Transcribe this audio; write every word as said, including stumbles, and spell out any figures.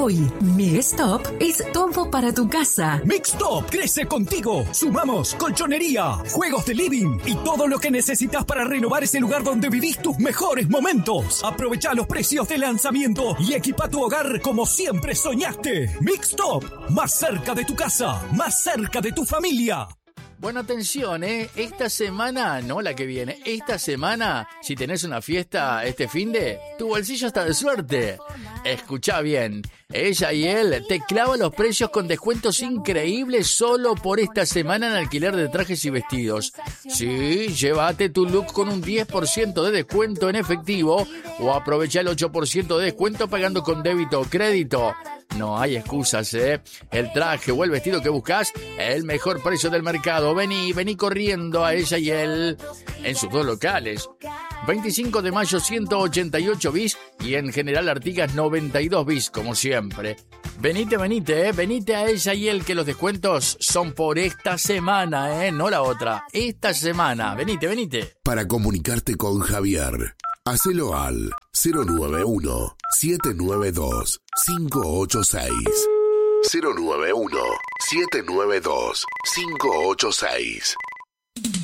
Hoy, Mi Stop es todo para tu casa. Mixtop crece contigo. Sumamos colchonería, juegos de living y todo lo que necesitas para renovar ese lugar donde vivís tus mejores momentos. Aprovecha los precios de lanzamiento y equipa tu hogar como siempre soñaste. Mixtop, más cerca de tu casa, más cerca de tu familia. Bueno, atención, ¿eh? Esta semana, no la que viene, esta semana, si tenés una fiesta este finde, tu bolsillo está de suerte. Escuchá bien, ella y él te clavan los precios con descuentos increíbles solo por esta semana en alquiler de trajes y vestidos. Sí, llévate tu look con un diez por ciento de descuento en efectivo o aprovecha el ocho por ciento de descuento pagando con débito o crédito. No hay excusas, ¿eh? El traje o el vestido que buscas, el mejor precio del mercado. Vení, vení corriendo a ella y él en sus dos locales. veinticinco de mayo ciento ochenta y ocho bis y en General Artigas noventa y dos bis, como siempre. Venite, venite, ¿eh? Venite a ella y él, que los descuentos son por esta semana, ¿eh? No la otra. Esta semana. Venite, venite. Para comunicarte con Javier, hacelo al cero nueve uno, siete nueve dos, cinco ocho seis. cero nueve uno, siete nueve dos, cinco ocho seis.